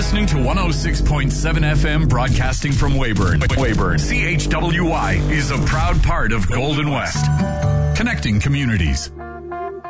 listening to 106.7 FM broadcasting from Weyburn. CHWY is a proud part of Golden West. Connecting communities.